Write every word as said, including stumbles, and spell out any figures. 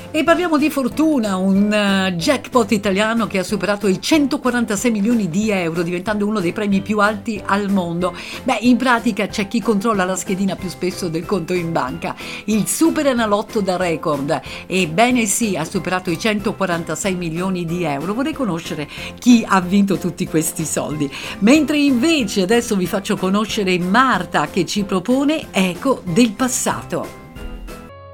E parliamo di fortuna, un eh, jackpot italiano che ha superato i centoquarantasei milioni di euro, diventando uno dei premi più alti al mondo. Beh, in pratica c'è chi controlla la schedina più spesso del conto in banca, il Super Enalotto da record. Ebbene sì, ha superato i centoquarantasei milioni di euro. Vorrei conoscere chi ha vinto tutti questi soldi. Mentre invece adesso vi faccio conoscere Marta che ci propone Eco del passato.